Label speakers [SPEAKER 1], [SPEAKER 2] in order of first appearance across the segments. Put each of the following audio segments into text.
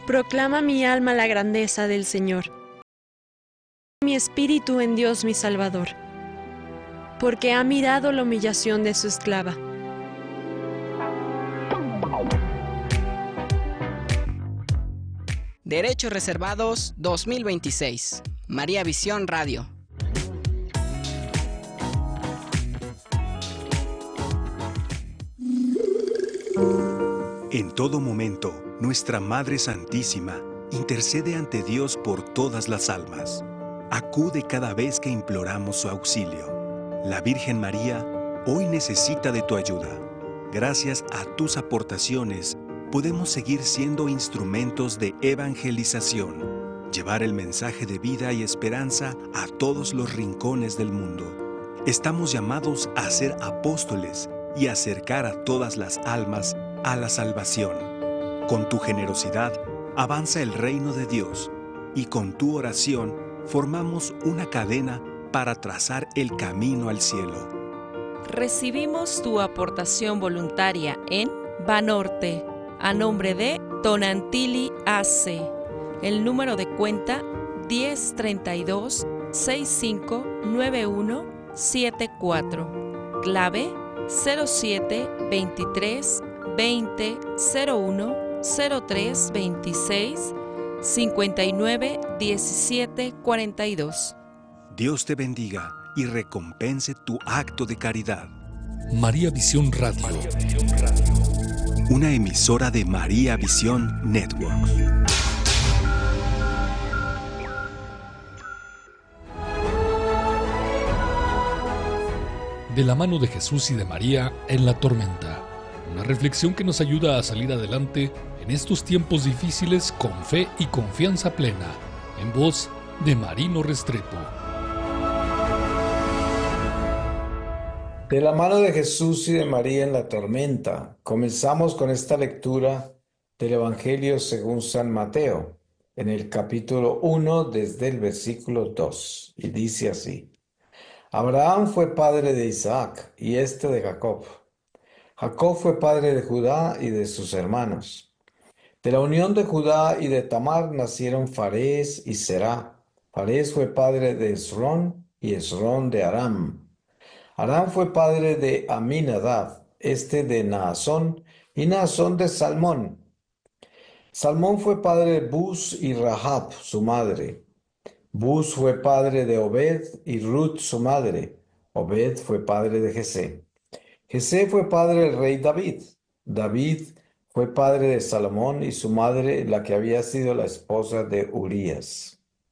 [SPEAKER 1] Proclama mi alma la grandeza del Señor. Mi espíritu en Dios mi Salvador, porque ha mirado la humillación de su esclava.
[SPEAKER 2] Derechos Reservados 2026. María Visión Radio.
[SPEAKER 3] En todo momento, nuestra Madre Santísima intercede ante Dios por todas las almas. Acude cada vez que imploramos su auxilio. La Virgen María hoy necesita de tu ayuda. Gracias a tus aportaciones, podemos seguir siendo instrumentos de evangelización, llevar el mensaje de vida y esperanza a todos los rincones del mundo. Estamos llamados a ser apóstoles y acercar a todas las almas a la salvación. Con tu generosidad, avanza el reino de Dios y con tu oración formamos una cadena para trazar el camino al cielo.
[SPEAKER 4] Recibimos tu aportación voluntaria en Banorte, a nombre de Tonantili AC. El número de cuenta 1032-659174. Clave 0723 20 01 03 26 59 17 42.
[SPEAKER 3] Dios te bendiga y recompense tu acto de caridad.
[SPEAKER 5] María Visión Radio.
[SPEAKER 3] Una emisora de María Visión Network.
[SPEAKER 5] De la mano de Jesús y de María en la tormenta. Una reflexión que nos ayuda a salir adelante en estos tiempos difíciles con fe y confianza plena. En voz de Marino Restrepo.
[SPEAKER 6] De la mano de Jesús y de María en la tormenta, comenzamos con esta lectura del Evangelio según San Mateo, en el capítulo 1 desde el versículo 2, y dice así: Abraham fue padre de Isaac y este de Jacob. Jacob fue padre de Judá y de sus hermanos. De la unión de Judá y de Tamar nacieron Farés y Será. Farés fue padre de Esrón y Esrón de Aram. Aram fue padre de Aminadab, este de Naasón, y Naasón de Salmón. Salmón fue padre de Buz y Rahab, su madre. Buz fue padre de Obed y Ruth, su madre. Obed fue padre de Jesé. Jesé fue padre del rey David. David fue padre de Salomón y su madre, la que había sido la esposa de Urías.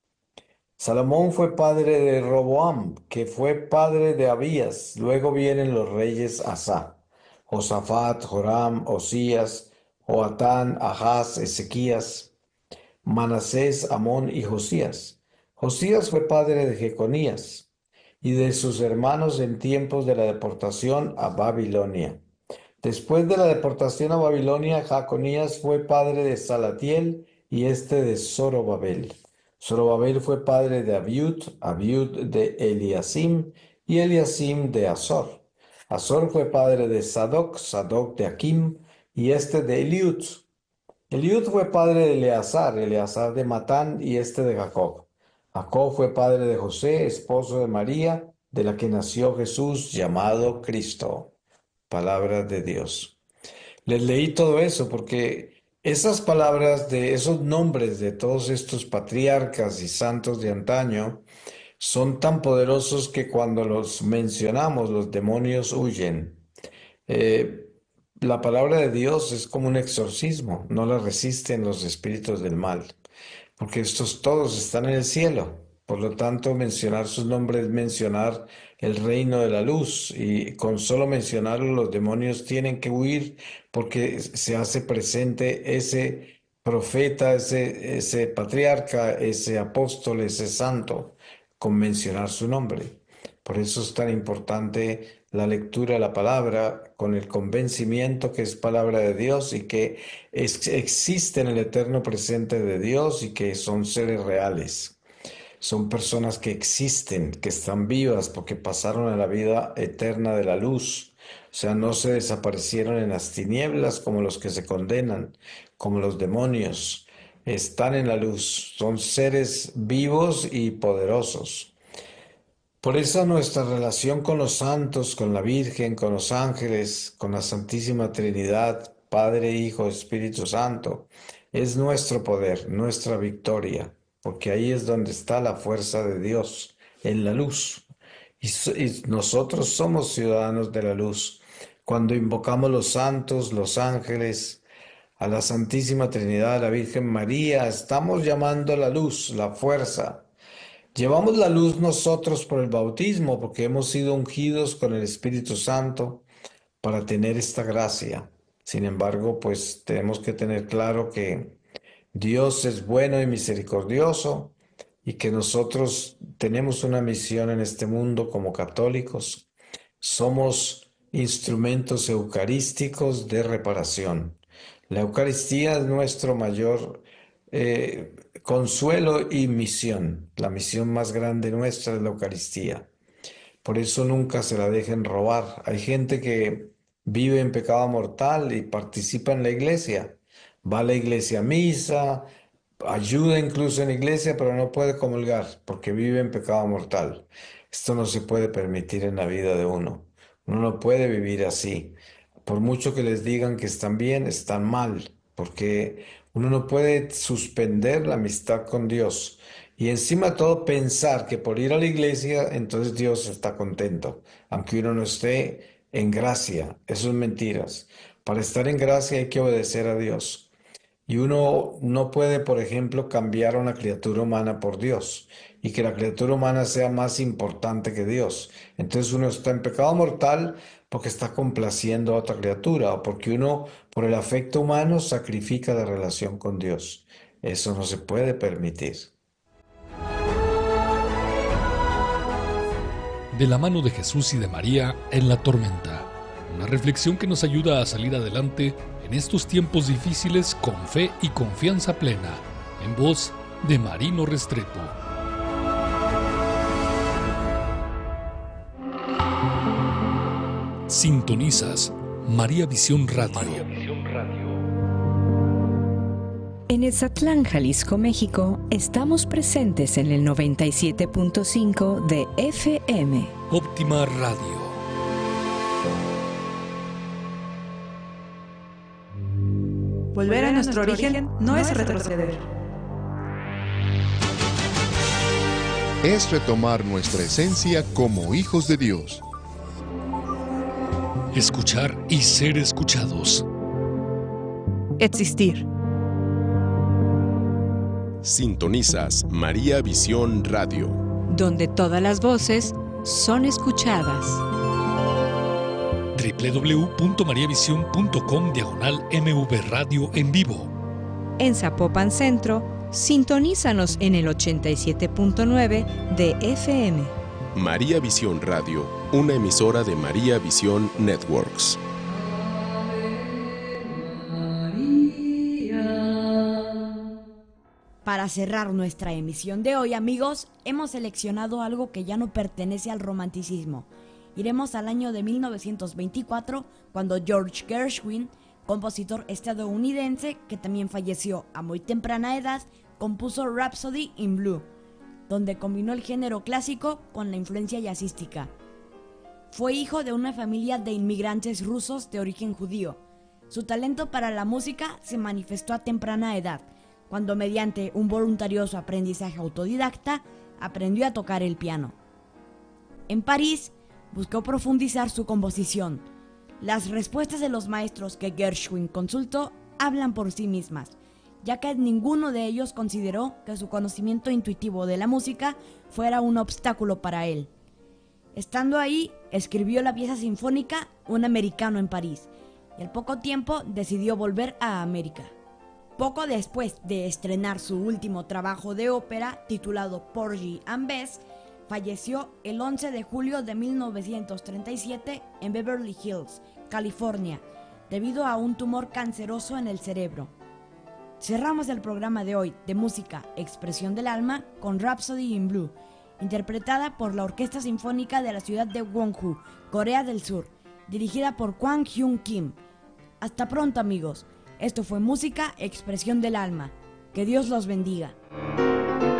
[SPEAKER 6] Salomón fue padre de Roboam, que fue padre de Abías. Luego vienen los reyes Asa, Josafat, Joram, Osías, Joatán, Ahaz, Ezequías, Manasés, Amón y Josías. Josías fue padre de Jeconías y de sus hermanos en tiempos de la deportación a Babilonia. Después de la deportación a Babilonia, Jeconías fue padre de Salatiel y este de Zorobabel. Zorobabel fue padre de Abiud, Abiud de Eliasim y Eliasim de Azor. Azor fue padre de Sadoc, Sadoc de Akim y este de Eliud. Eliud fue padre de Eleazar, Eleazar de Matán y este de Jacob. Jacob fue padre de José, esposo de María, de la que nació Jesús llamado Cristo. Palabra de Dios. Les leí todo eso porque esas palabras de esos nombres de todos estos patriarcas y santos de antaño son tan poderosos que cuando los mencionamos los demonios huyen. La palabra de Dios es como un exorcismo, no la resisten los espíritus del mal, porque estos todos están en el cielo. Por lo tanto, mencionar sus nombres es mencionar el reino de la luz, y con solo mencionarlo los demonios tienen que huir porque se hace presente ese profeta, ese patriarca, ese apóstol, ese santo, con mencionar su nombre. Por eso es tan importante la lectura de la palabra con el convencimiento que es palabra de Dios y que existe en el eterno presente de Dios y que son seres reales. Son personas que existen, que están vivas porque pasaron a la vida eterna de la luz. O sea, no se desaparecieron en las tinieblas como los que se condenan, como los demonios. están en la luz, son seres vivos y poderosos. Por eso nuestra relación con los santos, con la Virgen, con los ángeles, con la Santísima Trinidad, Padre, Hijo, Espíritu Santo, es nuestro poder, nuestra victoria, porque ahí es donde está la fuerza de Dios, en la luz. Y nosotros somos ciudadanos de la luz. Cuando invocamos los santos, los ángeles, a la Santísima Trinidad, a la Virgen María, estamos llamando a la luz, la fuerza. Llevamos la luz nosotros por el bautismo, porque hemos sido ungidos con el Espíritu Santo para tener esta gracia. Sin embargo, pues tenemos que tener claro que Dios es bueno y misericordioso y que nosotros tenemos una misión en este mundo como católicos. Somos instrumentos eucarísticos de reparación. La Eucaristía es nuestro mayor consuelo y misión. La misión más grande nuestra es la Eucaristía. Por eso nunca se la dejen robar. Hay gente que vive en pecado mortal y participa en la iglesia. Va a la iglesia a misa, ayuda incluso en la iglesia, pero no puede comulgar porque vive en pecado mortal. Esto no se puede permitir en la vida de uno. Uno no puede vivir así. Por mucho que les digan que están bien, están mal, porque uno no puede suspender la amistad con Dios. Y encima de todo pensar que por ir a la iglesia, entonces Dios está contento, aunque uno no esté en gracia. Eso es mentiras. Para estar en gracia hay que obedecer a Dios. Y uno no puede, por ejemplo, cambiar a una criatura humana por Dios y que la criatura humana sea más importante que Dios. Entonces uno está en pecado mortal porque está complaciendo a otra criatura o porque uno, por el afecto humano, sacrifica la relación con Dios. Eso no se puede permitir.
[SPEAKER 5] De la mano de Jesús y de María en la tormenta. Una reflexión que nos ayuda a salir adelante en estos tiempos difíciles con fe y confianza plena. En voz de Marino Restrepo. Sintonizas María Visión Radio.
[SPEAKER 7] En Etzatlán, Jalisco, México, estamos presentes en el 97.5 de FM.
[SPEAKER 5] Óptima Radio.
[SPEAKER 8] Volver a nuestro origen no es retroceder.
[SPEAKER 9] Es retomar nuestra esencia como hijos de Dios.
[SPEAKER 5] Escuchar y ser escuchados.
[SPEAKER 8] Existir.
[SPEAKER 9] Sintonizas María Visión Radio,
[SPEAKER 7] donde todas las voces son escuchadas.
[SPEAKER 5] www.mariavision.com/MV Radio en vivo.
[SPEAKER 7] En Zapopan Centro, sintonízanos en el 87.9 de FM.
[SPEAKER 9] María Visión Radio, una emisora de María Visión Networks.
[SPEAKER 10] Para cerrar nuestra emisión de hoy, amigos, hemos seleccionado algo que ya no pertenece al romanticismo. Iremos al año de 1924, cuando George Gershwin, compositor estadounidense que también falleció a muy temprana edad, compuso Rhapsody in Blue, donde combinó el género clásico con la influencia jazzística. Fue hijo de una familia de inmigrantes rusos de origen judío. Su talento para la música se manifestó a temprana edad, cuando mediante un voluntarioso aprendizaje autodidacta aprendió a tocar el piano. En París, buscó profundizar su composición. Las respuestas de los maestros que Gershwin consultó hablan por sí mismas, ya que ninguno de ellos consideró que su conocimiento intuitivo de la música fuera un obstáculo para él. Estando ahí, escribió la pieza sinfónica Un americano en París, y al poco tiempo decidió volver a América. Poco después de estrenar su último trabajo de ópera, titulado Porgy and Bess, falleció el 11 de julio de 1937 en Beverly Hills, California, debido a un tumor canceroso en el cerebro. Cerramos el programa de hoy de música Expresión del Alma con Rhapsody in Blue, interpretada por la Orquesta Sinfónica de la ciudad de Wonju, Corea del Sur, dirigida por Kwang Hyun Kim. Hasta pronto, amigos. Esto fue música Expresión del Alma. Que Dios los bendiga.